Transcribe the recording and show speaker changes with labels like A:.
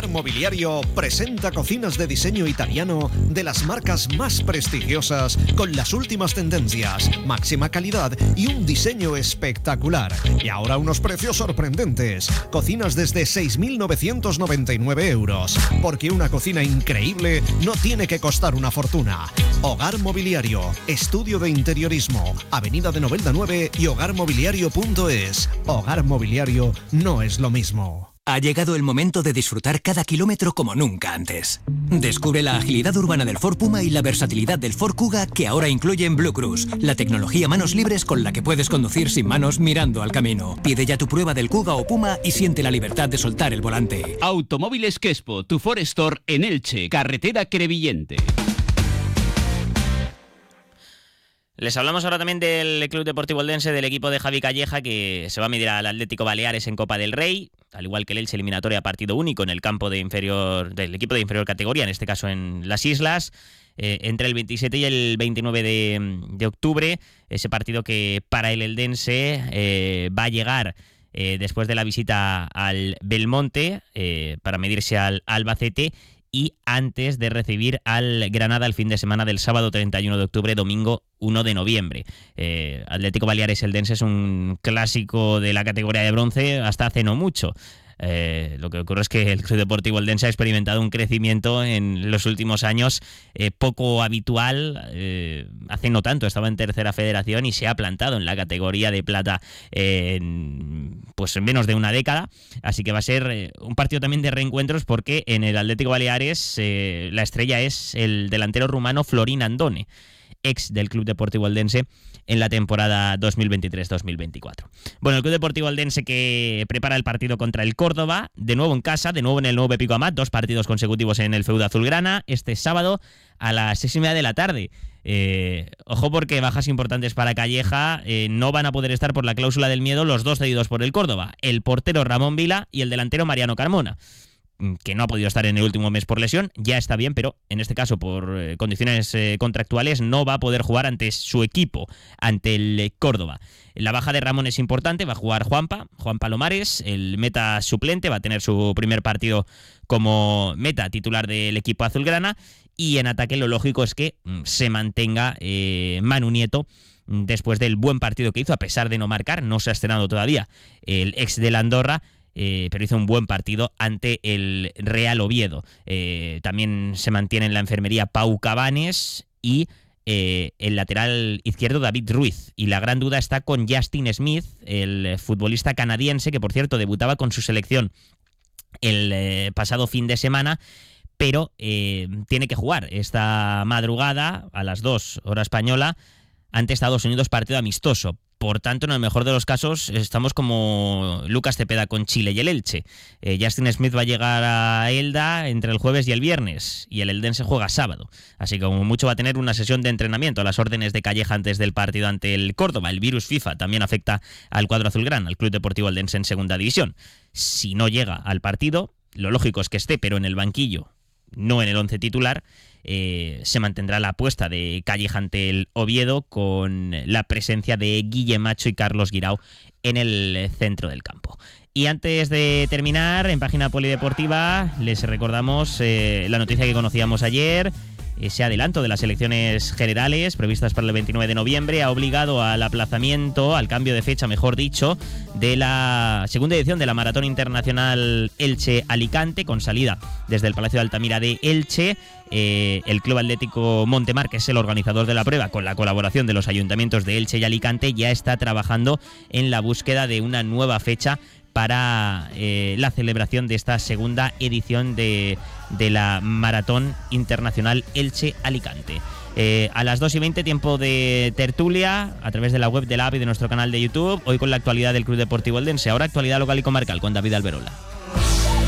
A: Hogar Mobiliario presenta cocinas de diseño italiano de las marcas más prestigiosas con las últimas tendencias, máxima calidad y un diseño espectacular. Y ahora unos precios sorprendentes. Cocinas desde 6.999 euros. Porque una cocina increíble no tiene que costar una fortuna. Hogar Mobiliario, estudio de interiorismo, Avenida de Novelda 9 y hogarmobiliario.es. Hogar Mobiliario no es lo mismo.
B: Ha llegado el momento de disfrutar cada kilómetro como nunca antes. Descubre la agilidad urbana del Ford Puma y la versatilidad del Ford Kuga que ahora incluyen Blue Cruise, la tecnología manos libres con la que puedes conducir sin manos mirando al camino. Pide ya tu prueba del Kuga o Puma y siente la libertad de soltar el volante.
C: Automóviles Quespo, tu Ford Store en Elche, carretera Crevillente.
D: Les hablamos ahora también del Club Deportivo Eldense, del equipo de Javi Calleja, que se va a medir al Atlético Baleares en Copa del Rey, al igual que el Elche, eliminatoria partido único en el campo del equipo de inferior categoría, en este caso en las Islas, entre el 27 y el 29 de octubre, ese partido que para el Eldense va a llegar después de la visita al Belmonte para medirse al Albacete, y antes de recibir al Granada el fin de semana del sábado 31 de octubre, domingo 1 de noviembre. Atlético Baleares Eldense es un clásico de la categoría de bronce hasta hace no mucho. Lo que ocurre es que el Club Deportivo Eldense ha experimentado un crecimiento en los últimos años poco habitual. Hace no tanto estaba en tercera federación y se ha plantado en la categoría de plata en menos de una década. Así que va a ser un partido también de reencuentros, porque en el Atlético Baleares la estrella es el delantero rumano Florin Andone, ex del Club Deportivo Eldense en la temporada 2023-2024. Bueno, el Club Deportivo Eldense que prepara el partido contra el Córdoba, de nuevo en casa, de nuevo en el nuevo Pico Amat, 2 partidos consecutivos en el feudo azulgrana, este sábado a las 6:30 de la tarde. Ojo, porque bajas importantes para Calleja, no van a poder estar por la cláusula del miedo los 2 cedidos por el Córdoba, el portero Ramón Vila y el delantero Mariano Carmona, que no ha podido estar en el último mes por lesión. Ya está bien, pero en este caso por condiciones contractuales no va a poder jugar ante su equipo, ante el Córdoba. La baja de Ramón es importante, va a jugar Juan Palomares, el meta suplente, va a tener su primer partido como meta titular del equipo azulgrana, y en ataque lo lógico es que se mantenga Manu Nieto, después del buen partido que hizo, a pesar de no marcar, no se ha estrenado todavía el ex de la Andorra, pero hizo un buen partido ante el Real Oviedo. También se mantiene en la enfermería Pau Cabanes y el lateral izquierdo David Ruiz. Y la gran duda está con Justin Smith, el futbolista canadiense, que por cierto debutaba con su selección el pasado fin de semana, pero tiene que jugar esta madrugada a las 2 hora española ante Estados Unidos, partido amistoso. Por tanto, en el mejor de los casos, estamos como Lucas Cepeda con Chile y el Elche. Justin Smith va a llegar a Elda entre el jueves y el viernes, y el Eldense juega sábado. Así que como mucho va a tener una sesión de entrenamiento a las órdenes de Calleja antes del partido ante el Córdoba. El virus FIFA también afecta al cuadro azulgrana, al Club Deportivo Eldense en segunda división. Si no llega al partido, lo lógico es que esté, pero en el banquillo, no en el 11 titular. Se mantendrá la apuesta de Calleja ante el Oviedo, con la presencia de Guille Macho y Carlos Guirao en el centro del campo. Y antes de terminar, en página polideportiva les recordamos la noticia que conocíamos ayer. Ese adelanto de las elecciones generales previstas para el 29 de noviembre ha obligado al aplazamiento, al cambio de fecha, mejor dicho, de la segunda edición de la Maratón Internacional Elche-Alicante, con salida desde el Palacio de Altamira de Elche. El Club Atlético Montemar, que es el organizador de la prueba, con la colaboración de los ayuntamientos de Elche y Alicante, ya está trabajando en la búsqueda de una nueva fecha para la celebración de esta segunda edición de la Maratón Internacional Elche-Alicante. A las 2:20, tiempo de tertulia a través de la web, de la app y de nuestro canal de YouTube, hoy con la actualidad del Club Deportivo Eldense. Ahora actualidad local y comarcal con David Alberola.